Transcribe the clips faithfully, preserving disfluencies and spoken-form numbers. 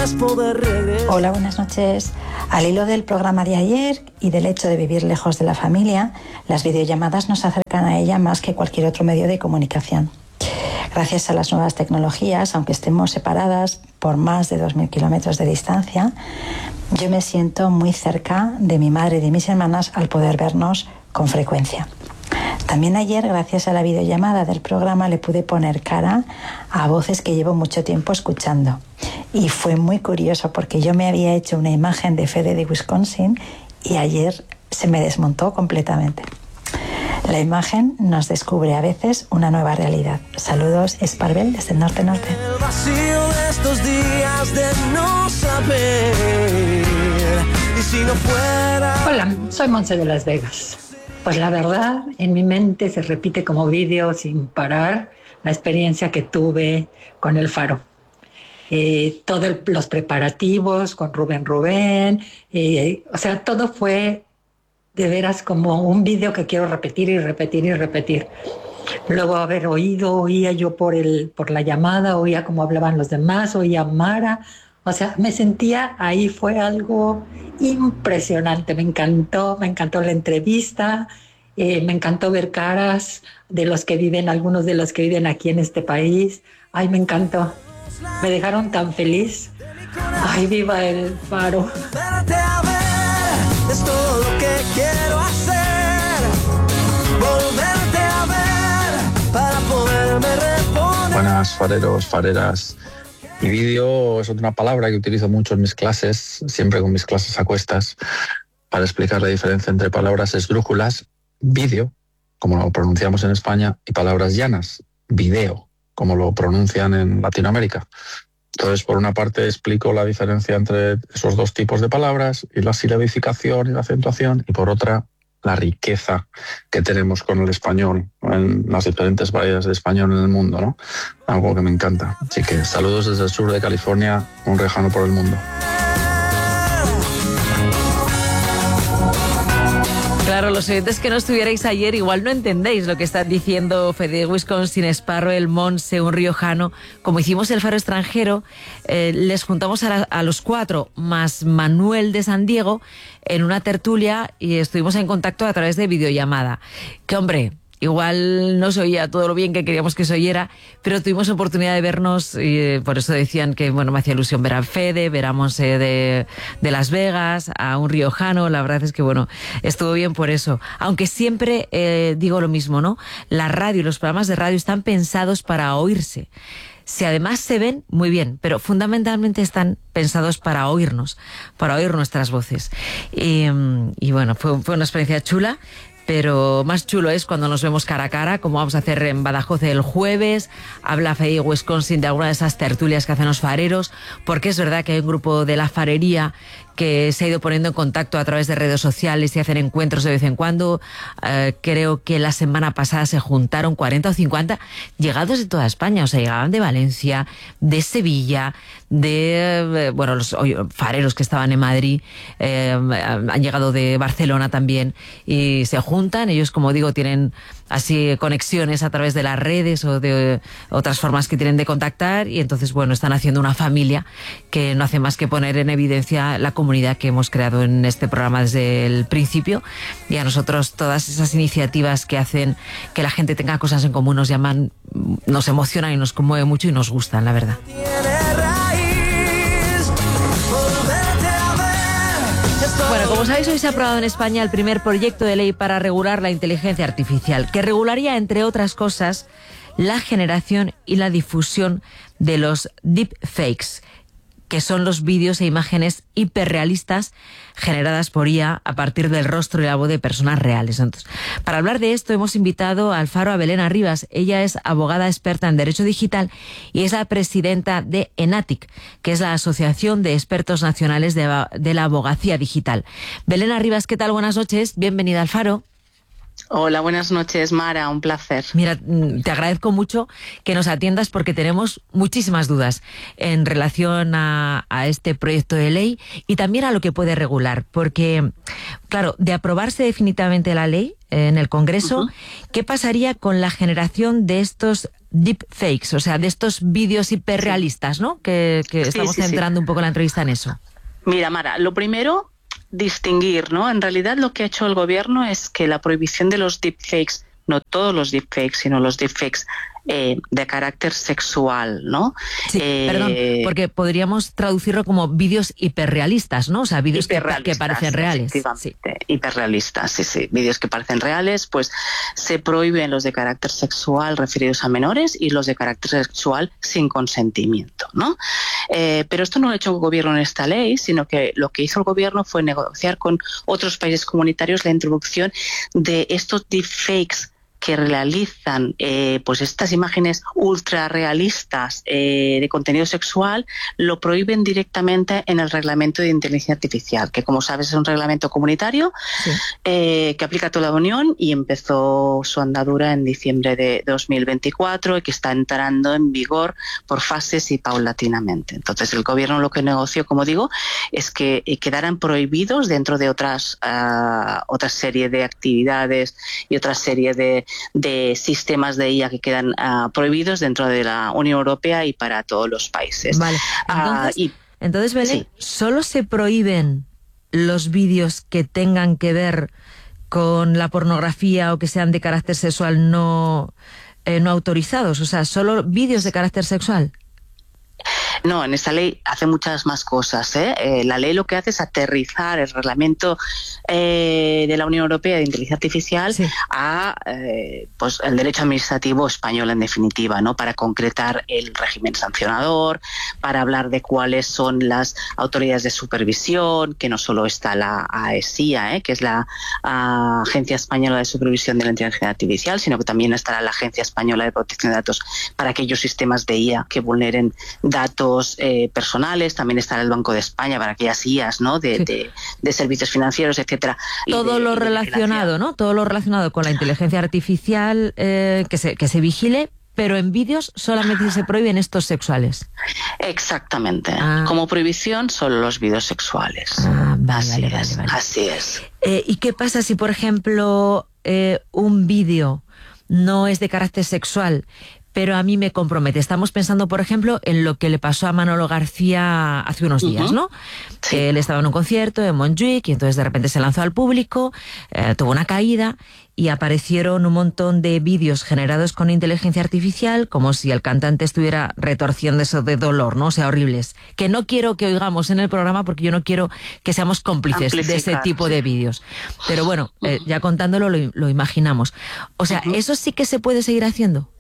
quieres poder regresar. Hola, buenas noches. Al hilo del programa de ayer y del hecho de vivir lejos de la familia, las videollamadas nos acercan a ella más que cualquier otro medio de comunicación. Gracias a las nuevas tecnologías, aunque estemos separadas por más de dos mil kilómetros de distancia, yo me siento muy cerca de mi madre y de mis hermanas al poder vernos con frecuencia. También ayer, gracias a la videollamada del programa, le pude poner cara a voces que llevo mucho tiempo escuchando. Y fue muy curioso porque yo me había hecho una imagen de Fede de Wisconsin y ayer se me desmontó completamente. La imagen nos descubre a veces una nueva realidad. Saludos, Esparvel, desde el norte-norte. El vacío de estos días de no saber. Y si no fuera... Hola, soy Monse de Las Vegas. Pues la verdad, en mi mente se repite como vídeo sin parar la experiencia que tuve con el Faro. Eh, todos los preparativos con Rubén Rubén, eh, o sea, todo fue de veras como un vídeo que quiero repetir y repetir y repetir. Luego haber oído, oía yo por, el, por la llamada, oía cómo hablaban los demás, oía a Mara. O sea, me sentía, ahí fue algo impresionante, me encantó, me encantó la entrevista, eh, me encantó ver caras de los que viven, algunos de los que viven aquí en este país. Ay, me encantó, me dejaron tan feliz. Ay, viva el Faro. Verte a ver, es todo lo que quiero hacer. Volverte a ver para poderme reponer. Buenas, fareros, fareras. Y vídeo es otra palabra que utilizo mucho en mis clases, siempre con mis clases a cuestas, para explicar la diferencia entre palabras esdrújulas, vídeo, como lo pronunciamos en España, y palabras llanas, video, como lo pronuncian en Latinoamérica. Entonces, por una parte, explico la diferencia entre esos dos tipos de palabras y la silabificación y la acentuación, y por otra, la riqueza que tenemos con el español, en las diferentes variedades de español en el mundo, ¿no? Algo que me encanta. Así que saludos desde el sur de California, un rejano por el mundo. Claro, los oyentes que no estuvierais ayer igual no entendéis lo que están diciendo Fede de Wisconsin, Sparrow, Monse, un riojano. Como hicimos el Faro extranjero, eh, les juntamos a, la, a los cuatro, más Manuel de San Diego, en una tertulia y estuvimos en contacto a través de videollamada. Que hombre, igual no se oía todo lo bien que queríamos que se oyera, pero tuvimos oportunidad de vernos y eh, por eso decían que bueno, me hacía ilusión ver a Fede, ver a Monse de, de Las Vegas, a un riojano. La verdad es que bueno, estuvo bien por eso. Aunque siempre eh, digo lo mismo, ¿no? La radio y los programas de radio están pensados para oírse. Si además se ven, muy bien, pero fundamentalmente están pensados para oírnos, para oír nuestras voces. Y, y bueno, fue, fue una experiencia chula. Pero más chulo es cuando nos vemos cara a cara, como vamos a hacer en Badajoz el jueves. Habla Fede Wisconsin de alguna de esas tertulias que hacen los fareros, porque es verdad que hay un grupo de la farería que se ha ido poniendo en contacto a través de redes sociales y hacen encuentros de vez en cuando. Eh, creo que la semana pasada se juntaron cuarenta o cincuenta llegados de toda España, o sea, llegaban de Valencia, de Sevilla, de, eh, bueno, los fareros que estaban en Madrid, eh, han llegado de Barcelona también, y se juntan. Ellos, como digo, tienen así conexiones a través de las redes o de otras formas que tienen de contactar, y entonces, bueno, están haciendo una familia que no hace más que poner en evidencia la comunidad que hemos creado en este programa desde el principio. Y a nosotros todas esas iniciativas que hacen que la gente tenga cosas en común nos llaman, nos emocionan y nos conmueve mucho y nos gustan, la verdad. Bueno, como sabéis, hoy se ha aprobado en España el primer proyecto de ley para regular la inteligencia artificial, que regularía, entre otras cosas, la generación y la difusión de los deepfakes, que son los vídeos e imágenes hiperrealistas generadas por I A a partir del rostro y la voz de personas reales. Entonces, para hablar de esto hemos invitado al Faro a Belén Arribas. Ella es abogada experta en Derecho Digital y es la presidenta de ENATIC, que es la Asociación de Expertos Nacionales de, de la Abogacía Digital. Belén Arribas, ¿qué tal? Buenas noches, bienvenida al Faro. Hola, buenas noches, Mara, un placer. Mira, te agradezco mucho que nos atiendas porque tenemos muchísimas dudas en relación a, a este proyecto de ley y también a lo que puede regular, porque, claro, de aprobarse definitivamente la ley en el Congreso, uh-huh. ¿qué pasaría con la generación de estos deepfakes, o sea, de estos vídeos hiperrealistas, ¿no? Que, que Sí, estamos sí, sí. centrando un poco la entrevista en eso. Mira, Mara, lo primero, distinguir, ¿no? En realidad lo que ha hecho el gobierno es que la prohibición de los deepfakes, no todos los deepfakes, sino los deepfakes eh, de carácter sexual, ¿no? Sí, Eh, perdón, porque podríamos traducirlo como vídeos hiperrealistas, ¿no? O sea, vídeos que, que hiperrealistas, parecen reales. Sí. efectivamente, hiperrealistas, sí, sí. Vídeos que parecen reales, pues se prohíben los de carácter sexual referidos a menores y los de carácter sexual sin consentimiento, ¿no? Eh, pero esto no lo ha hecho el gobierno en esta ley, sino que lo que hizo el gobierno fue negociar con otros países comunitarios la introducción de estos deepfakes que realizan eh, pues estas imágenes ultra realistas eh, de contenido sexual, lo prohíben directamente en el reglamento de inteligencia artificial, que como sabes es un reglamento comunitario Sí. eh, que aplica a toda la Unión y empezó su andadura en diciembre de dos mil veinticuatro y que está entrando en vigor por fases y paulatinamente. Entonces el gobierno lo que negoció, como digo, es que eh, quedaran prohibidos dentro de otras uh, otra serie de actividades y otra serie de de sistemas de I A que quedan uh, prohibidos dentro de la Unión Europea y para todos los países. Vale, entonces, Uh, y, entonces Belén, sí. ¿solo se prohíben los vídeos que tengan que ver con la pornografía o que sean de carácter sexual no, eh, no autorizados? O sea, ¿solo vídeos de carácter sexual? No, en esta ley hace muchas más cosas, ¿eh? Eh, la ley lo que hace es aterrizar el reglamento eh, de la Unión Europea de inteligencia artificial Sí. a eh, pues el derecho administrativo español en definitiva, ¿no? Para concretar el régimen sancionador, para hablar de cuáles son las autoridades de supervisión, que no solo está la AESIA, ¿eh? Que es la a, Agencia Española de Supervisión de la Inteligencia Artificial, sino que también estará la Agencia Española de Protección de Datos para aquellos sistemas de I A que vulneren datos eh, personales. También estará el Banco de España para aquellas I As, ¿no? de, Sí. de, de servicios financieros, etcétera. Y Todo de- lo y de relacionado, vigilancia. ¿no? Todo lo relacionado con la inteligencia artificial eh, que se, que se vigile, pero en vídeos solamente se prohíben estos sexuales. Exactamente. Ah. Como prohibición, solo los vídeos sexuales. Ah, vale, así vale, es, vale, vale. así es. Eh, ¿Y qué pasa si, por ejemplo, eh, un vídeo no es de carácter sexual, pero a mí me compromete? Estamos pensando, por ejemplo, en lo que le pasó a Manolo García hace unos días, Ujú. ¿no? Sí. Él estaba en un concierto en Montjuic y entonces de repente se lanzó al público, eh, tuvo una caída y aparecieron un montón de vídeos generados con inteligencia artificial, como si el cantante estuviera retorciendo eso de dolor, ¿no? O sea, horribles. Que no quiero que oigamos en el programa porque yo no quiero que seamos cómplices de ese Amplificar, tipo sí. de vídeos. Pero bueno, eh, ya contándolo lo, lo imaginamos. O sea, Ujú. ¿eso sí que se puede seguir haciendo?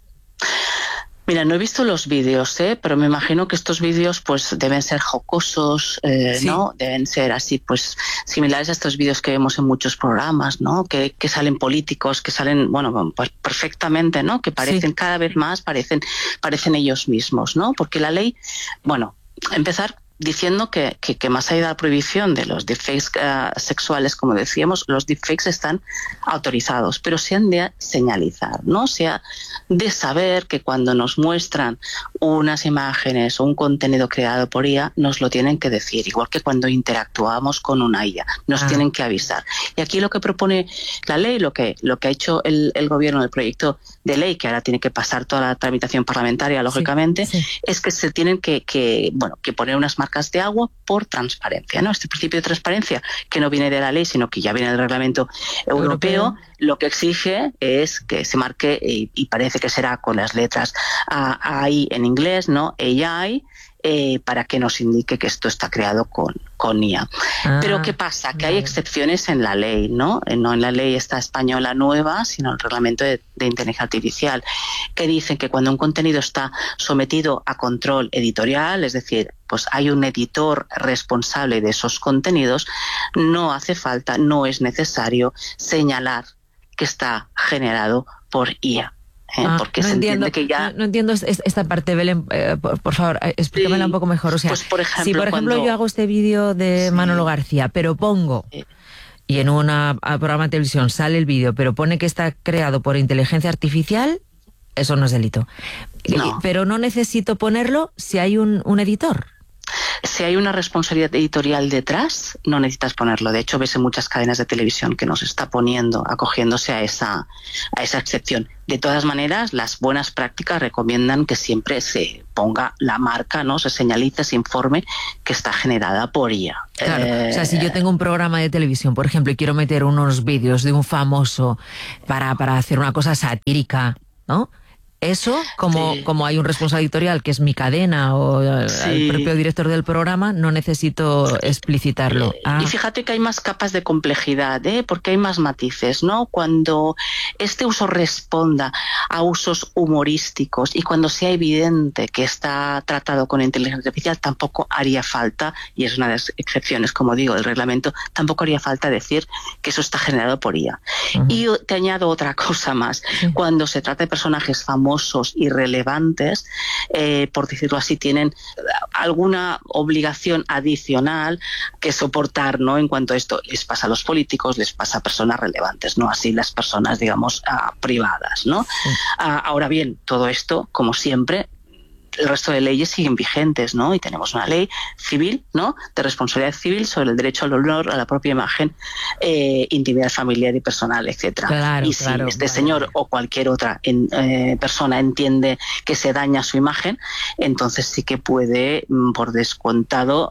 Mira, no he visto los vídeos, ¿eh? Pero me imagino que estos vídeos pues deben ser jocosos, eh, Sí. ¿no? Deben ser así, pues similares a estos vídeos que vemos en muchos programas, ¿no? Que, que salen políticos, que salen, bueno, pues perfectamente, ¿no? Que parecen Sí. cada vez más, parecen, parecen ellos mismos, ¿no? Porque la ley, bueno, empezar diciendo que, que, que más allá de la prohibición de los deepfakes uh, sexuales, como decíamos, los deepfakes están autorizados, pero se han de señalizar, ¿no? Se ha de saber que cuando nos muestran unas imágenes o un contenido creado por I A, nos lo tienen que decir, igual que cuando interactuamos con una I A, nos Ah. tienen que avisar. Y aquí lo que propone la ley, lo que, lo que ha hecho el, el gobierno, el proyecto de ley, que ahora tiene que pasar toda la tramitación parlamentaria, lógicamente, sí. es que se tienen que, que, bueno, que poner unas marcas de agua por transparencia, ¿no? Este principio de transparencia, que no viene de la ley, sino que ya viene del reglamento europeo, Europeo. lo que exige es que se marque, y, y parece que será con las letras A I en inglés, ¿no? A I, eh, para que nos indique que esto está creado con, con I A. Ah, Pero ¿qué pasa? Que hay vale. excepciones en la ley, ¿no? Eh, No en la ley esta española nueva, sino en el reglamento de, de inteligencia artificial, que dicen que cuando un contenido está sometido a control editorial, es decir, pues hay un editor responsable de esos contenidos, no hace falta, no es necesario señalar que está generado por I A. ¿eh? Ah, Porque no se entiendo, entiende que ya... no, no entiendo es- es- esta parte, Belén, eh, por, por favor, eh, explícamela Sí. un poco mejor. O sea, Pues, por ejemplo, si por ejemplo cuando- yo hago este vídeo de Sí. Manolo García, pero pongo, Sí. y en un programa de televisión sale el vídeo, pero pone que está creado por inteligencia artificial, eso no es delito. No. Pero no necesito ponerlo si hay un, un editor. Si hay una responsabilidad editorial detrás, no necesitas ponerlo. De hecho, ves en muchas cadenas de televisión que nos está poniendo, acogiéndose a esa, a esa excepción. De todas maneras, las buenas prácticas recomiendan que siempre se ponga la marca, ¿no? Se señalice, se informe que está generada por I A. Claro, eh... o sea, si yo tengo un programa de televisión, por ejemplo, y quiero meter unos vídeos de un famoso para, para hacer una cosa satírica, ¿no? Eso, como, sí. como hay un responsable editorial que es mi cadena o sí. el propio director del programa, no necesito explicitarlo. Ah. Y fíjate que hay más capas de complejidad, ¿eh? Porque hay más matices, ¿no? Cuando este uso responda a usos humorísticos y cuando sea evidente que está tratado con inteligencia artificial, tampoco haría falta, y es una de las excepciones, como digo, del reglamento, tampoco haría falta decir que eso está generado por I A. Uh-huh. Y te añado otra cosa más. Sí. Cuando se trata de personajes famosos, y relevantes, eh, por decirlo así, tienen alguna obligación adicional que soportar, ¿no? En cuanto a esto les pasa a los políticos, les pasa a personas relevantes, no así las personas, digamos, uh, privadas, ¿no? Sí. Uh, ahora bien, todo esto, como siempre, el resto de leyes siguen vigentes, ¿no? Y tenemos una ley civil, ¿no? De responsabilidad civil sobre el derecho al honor, a la propia imagen, eh, intimidad familiar y personal, etcétera. Claro, y si claro, este claro. señor o cualquier otra en, eh, persona entiende que se daña su imagen, entonces sí que puede, por descontado,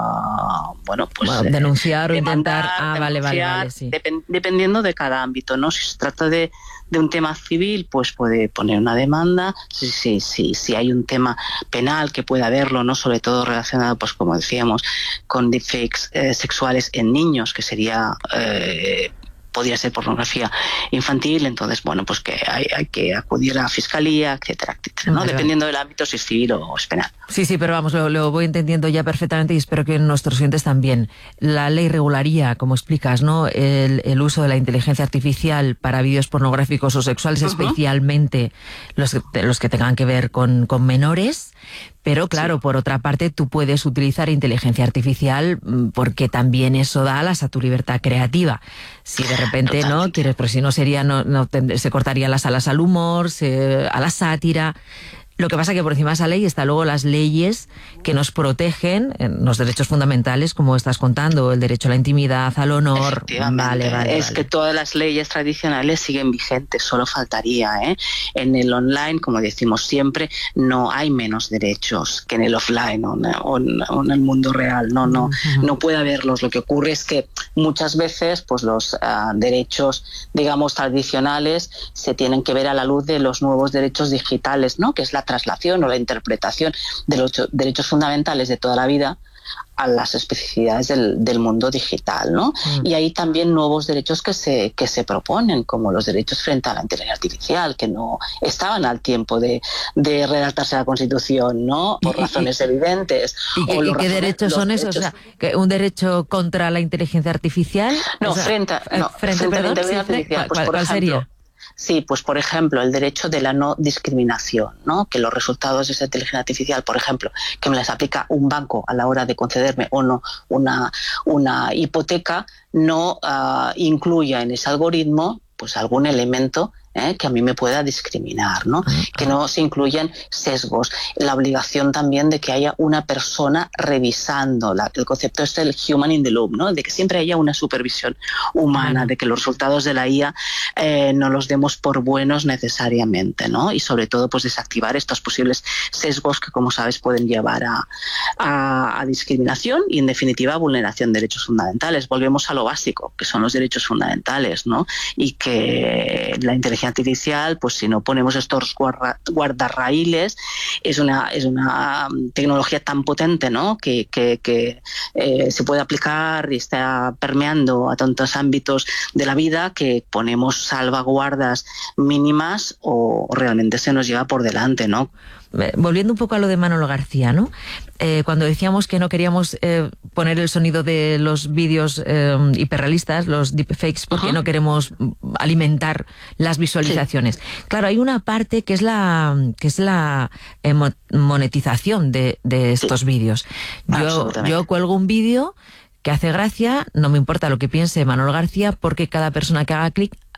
uh, bueno, pues bueno, denunciar eh, o intentar. demandar, Ah, vale, vale, denunciar, vale, sí. depend, dependiendo de cada ámbito, ¿no? Si se trata de de un tema civil, pues puede poner una demanda. Si, si, si, si hay un tema penal, que puede haberlo, ¿no? Sobre todo relacionado, pues como decíamos, con deepfakes eh, sexuales en niños, que sería eh, podría ser pornografía infantil, entonces, bueno, pues que hay, hay que acudir a la fiscalía, etcétera, etcétera, ¿no? Vale, dependiendo vale. del ámbito, si es civil o es penal. Sí, sí, pero vamos, lo, lo voy entendiendo ya perfectamente y espero que nuestros oyentes también. La ley regularía, como explicas, ¿no? El, el uso de la inteligencia artificial para vídeos pornográficos o sexuales, uh-huh. especialmente los, los que tengan que ver con, con menores. Pero claro, sí. por otra parte, tú puedes utilizar inteligencia artificial porque también eso da alas a tu libertad creativa. Si de repente Totalmente. no quieres, pero si no sería, no, no se cortarían las alas al humor, se, a la sátira. Lo que pasa es que por encima de esa ley están luego las leyes que nos protegen en los derechos fundamentales, como estás contando, el derecho a la intimidad, al honor. Vale, vale, es vale. que todas las leyes tradicionales siguen vigentes, solo faltaría, ¿eh? En el online, como decimos siempre, no hay menos derechos que en el offline o en, o en, o en el mundo real. No, no, uh-huh. no puede haberlos. Lo que ocurre es que muchas veces, pues los uh, derechos, digamos, tradicionales se tienen que ver a la luz de los nuevos derechos digitales, ¿no? Que es la traslación o la interpretación de los derechos fundamentales de toda la vida a las especificidades del, del mundo digital, ¿no? Mm. Y hay también nuevos derechos que se, que se proponen, como los derechos frente a la inteligencia artificial, que no estaban al tiempo de, de redactarse la Constitución, ¿no? Por razones y, evidentes. ¿Y, qué, o ¿y qué derechos son esos? O sea, ¿un derecho contra la inteligencia artificial? No, o sea, frente, a, no, frente, frente perdón, a la inteligencia sí, artificial. ¿Cuál, pues, por ¿cuál ejemplo, sería? Sí, pues por ejemplo, el derecho de la no discriminación, ¿no? Que los resultados de esa inteligencia artificial, por ejemplo, que me las aplica un banco a la hora de concederme o no una, una hipoteca, no uh, incluya en ese algoritmo pues algún elemento ¿eh? que a mí me pueda discriminar, ¿no? Uh-huh. Que no se incluyan sesgos. La obligación también de que haya una persona revisando. La, el concepto es el human in the loop, ¿no? De que siempre haya una supervisión humana, uh-huh. de que los resultados de la I A eh, no los demos por buenos necesariamente, ¿no? Y sobre todo, pues desactivar estos posibles sesgos que, como sabes, pueden llevar a, a, a discriminación y, en definitiva, a vulneración de derechos fundamentales. Volvemos a lo básico, que son los derechos fundamentales, ¿no? Y que la inteligencia artificial, pues si no ponemos estos guarda, guardarraíles, es una es una tecnología tan potente, ¿no? Que, que, que eh, se puede aplicar y está permeando a tantos ámbitos de la vida que ponemos salvaguardas mínimas o realmente se nos lleva por delante, ¿no? Volviendo un poco a lo de Manolo García, ¿no? Eh, cuando decíamos que no queríamos eh, poner el sonido de los vídeos eh, hiperrealistas, los deepfakes, porque uh-huh. no queremos alimentar las visualizaciones. Sí. Claro, hay una parte que es la que es la eh, monetización de, de estos sí. vídeos. Yo, yo cuelgo un vídeo que hace gracia, no me importa lo que piense Manolo García, porque cada persona que haga clic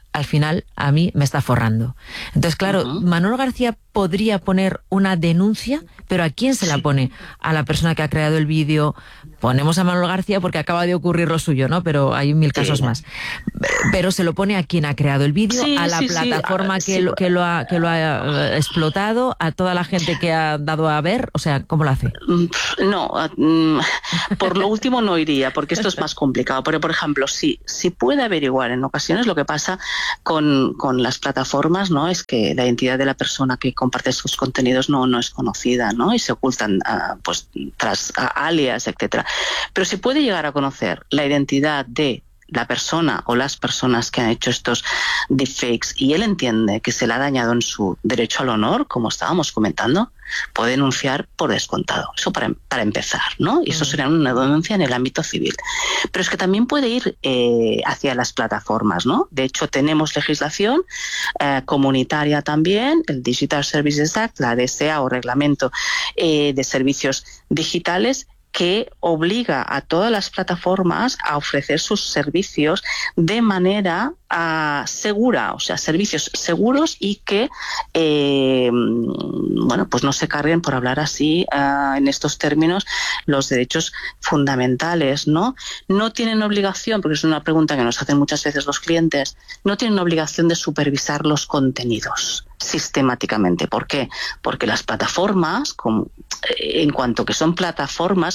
al final a mí me está forrando. Entonces, claro, uh-huh. Manolo García podría poner una denuncia, pero ¿a quién se la pone? A la persona que ha creado el vídeo. Ponemos a Manolo García porque acaba de ocurrir lo suyo, ¿no? Pero hay mil casos sí. más. Pero se lo pone a quien ha creado el vídeo, sí, a la sí, plataforma sí. que, sí. Lo, que, lo ha, que lo ha explotado, a toda la gente que ha dado a ver. O sea, ¿cómo lo hace? No, por lo último no iría, porque esto es más complicado. Pero, por ejemplo, sí, sí puede averiguar en ocasiones. Lo que pasa con, con las plataformas, ¿no? Es que la identidad de la persona que comparte sus contenidos no, no es conocida, ¿no? Y se ocultan uh, pues tras uh, alias, etcétera. Pero se puede llegar a conocer la identidad de la persona o las personas que han hecho estos deepfakes y él entiende que se le ha dañado en su derecho al honor, como estábamos comentando, puede denunciar por descontado. Eso para, para empezar, ¿no? Y eso sería una denuncia en el ámbito civil. Pero es que también puede ir eh, hacia las plataformas, ¿no? De hecho, tenemos legislación eh, comunitaria también, el Digital Services Act, la D S A o Reglamento eh, de Servicios Digitales, que obliga a todas las plataformas a ofrecer sus servicios de manera uh, segura, o sea, servicios seguros y que, eh, bueno, pues no se carguen, por hablar así, uh, en estos términos, los derechos fundamentales, ¿no? No tienen obligación, porque es una pregunta que nos hacen muchas veces los clientes, no tienen obligación de supervisar los contenidos sistemáticamente. ¿Por qué? Porque las plataformas, como, eh, en cuanto que son plataformas,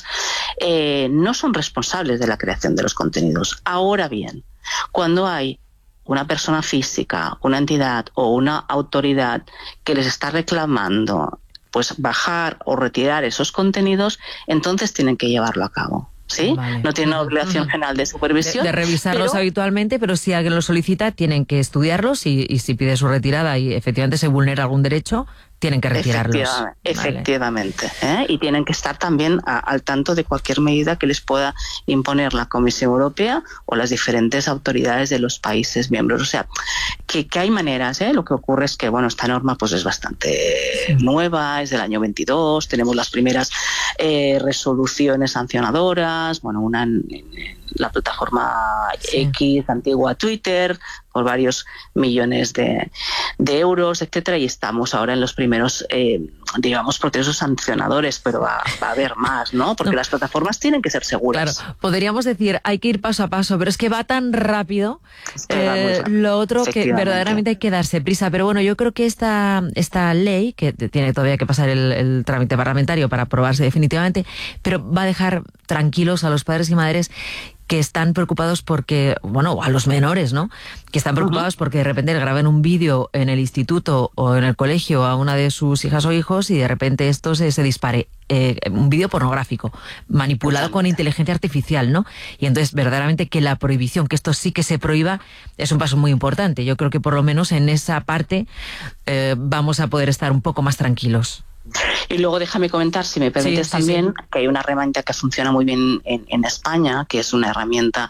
eh, no son responsables de la creación de los contenidos. Ahora bien, cuando hay una persona física, una entidad o una autoridad que les está reclamando pues bajar o retirar esos contenidos, entonces tienen que llevarlo a cabo. ¿Sí? Vale. No tienen una obligación uh-huh. general de supervisión. De, de revisarlos pero... habitualmente, pero si alguien los solicita, tienen que estudiarlos y, y si pide su retirada y efectivamente se vulnera algún derecho, tienen que retirarlos. Efectivamente, vale. efectivamente ¿eh? Y tienen que estar también a, al tanto de cualquier medida que les pueda imponer la Comisión Europea o las diferentes autoridades de los países miembros. O sea, que, que hay maneras, ¿eh? Lo que ocurre es que, bueno, esta norma pues es bastante sí. nueva, es del año veintidós, tenemos las primeras eh, resoluciones sancionadoras, bueno, una en, en la plataforma sí. X, antigua Twitter, por varios millones de, de euros, etcétera, y estamos ahora en los primeros, eh, digamos, procesos sancionadores, pero va, va a haber más, ¿no? Porque no. las plataformas tienen que ser seguras. Claro, podríamos decir, hay que ir paso a paso, pero es que va tan rápido, es que eh, rápido. Lo otro que verdaderamente hay que darse prisa. Pero bueno, yo creo que esta, esta ley, que tiene todavía que pasar el, el trámite parlamentario para aprobarse definitivamente, pero va a dejar tranquilos a los padres y madres que están preocupados porque, bueno, a los menores, ¿no? Que están preocupados uh-huh. porque de repente graben un vídeo en el instituto o en el colegio a una de sus hijas o hijos y de repente esto se, se dispare. Eh, un vídeo pornográfico, manipulado con inteligencia artificial, ¿no? Y entonces, verdaderamente, que la prohibición, que esto sí que se prohíba, es un paso muy importante. Yo creo que por lo menos en esa parte eh, vamos a poder estar un poco más tranquilos. Y luego déjame comentar, si me permites, sí, sí, también, sí. que hay una herramienta que funciona muy bien en, en España, que es una herramienta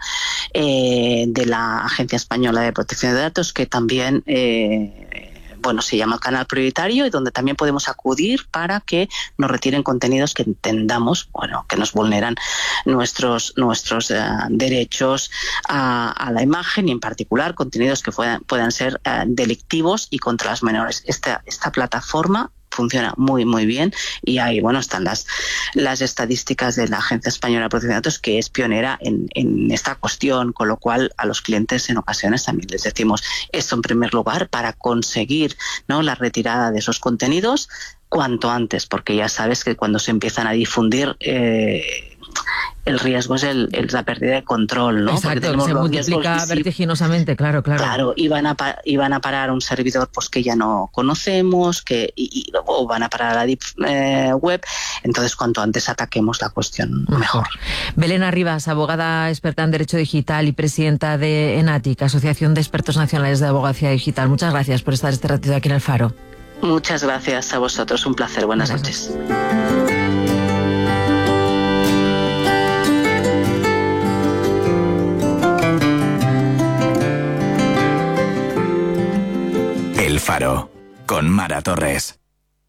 eh, de la Agencia Española de Protección de Datos, que también eh, bueno, se llama Canal Prioritario, y donde también podemos acudir para que nos retiren contenidos que entendamos, bueno, que nos vulneran nuestros, nuestros uh, derechos a, a la imagen, y en particular contenidos que puedan, puedan ser uh, delictivos y contra los menores. Esta, esta plataforma funciona muy muy bien, y ahí, bueno, están las las estadísticas de la Agencia Española de Protección de Datos, que es pionera en, en esta cuestión, con lo cual a los clientes en ocasiones también les decimos esto en primer lugar para conseguir, ¿no?, la retirada de esos contenidos cuanto antes, porque ya sabes que cuando se empiezan a difundir eh, el riesgo es el, el, la pérdida de control, ¿no? Exacto, se multiplica vertiginosamente, claro, claro. Claro, y van a, y van a parar un servidor pues que ya no conocemos, que y, y, o van a parar a la deep eh, web, entonces cuanto antes ataquemos la cuestión, mejor. mejor. Belén Arribas, abogada experta en Derecho Digital y presidenta de ENATIC, Asociación de Expertos Nacionales de Abogacía Digital. Muchas gracias por estar este ratito aquí en El Faro. Muchas gracias a vosotros, un placer, buenas gracias. noches. El Faro, con Mara Torres.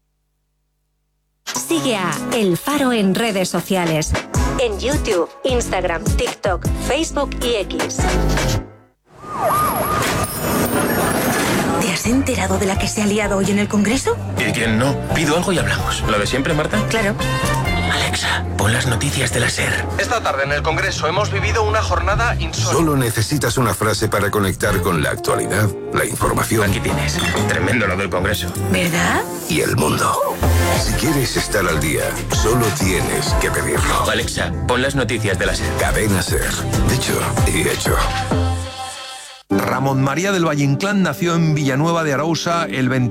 Sigue a El Faro en redes sociales. En YouTube, Instagram, TikTok, Facebook y X. ¿Se ha enterado de la que se ha liado hoy en el Congreso? ¿Y quién no? Pido algo y hablamos. ¿Lo de siempre, Marta? Claro. Alexa, pon las noticias de la SER. Esta tarde en el Congreso hemos vivido una jornada insólita. Solo necesitas una frase para conectar con la actualidad, la información. Aquí tienes. Tremendo lo del Congreso. ¿Verdad? Y el mundo. Si quieres estar al día, solo tienes que pedirlo. Alexa, pon las noticias de la SER. Cadena SER. Dicho y hecho. Ramón María del Valle Inclán nació en Villanueva de Arousa el veinte